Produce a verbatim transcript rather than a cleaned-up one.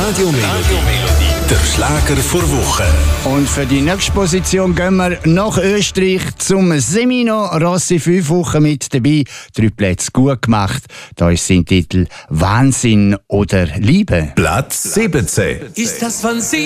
Radio Melodie, der Schlager vor Woche. Und für die nächste Position gehen wir nach Österreich zum Semino Rossi. Fünf Wochen mit dabei, drei Plätze gut gemacht. Da ist sein Titel «Wahnsinn oder Liebe». Platz siebzehn. Ist das Wahnsinn?